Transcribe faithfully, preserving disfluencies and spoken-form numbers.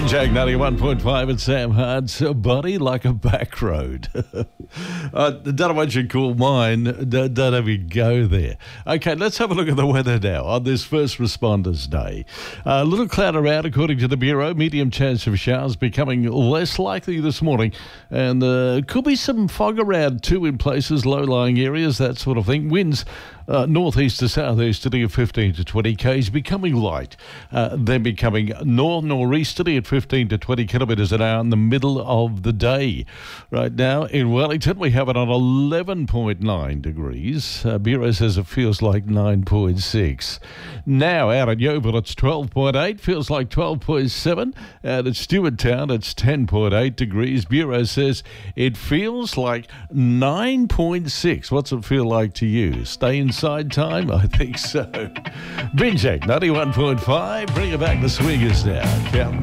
Binjag ninety-one point five at Sam Hart's Body Like a Back Road. I don't know what you call mine. Don't, don't even go there. Okay, let's have a look at the weather now on this First Responders Day. A little cloud around according to the Bureau. Medium chance of showers becoming less likely this morning. And uh, could be some fog around too in places, low-lying areas, that sort of thing. Winds uh, northeast to southeasterly of fifteen to twenty k's, becoming light. Uh, then becoming north-northeasterly at fifteen to twenty kilometres an hour in the middle of the day. Right now in Wellington, we have it on eleven point nine degrees. Uh, Bureau says it feels like nine point six. Now out at Yeovil, it's twelve point eight, feels like twelve point seven. Out at Stewarttown, it's ten point eight degrees. Bureau says it feels like nine point six. What's it feel like to you? Stay inside time? I think so. Binjag ninety-one point five, bring it back the swingers now. Counting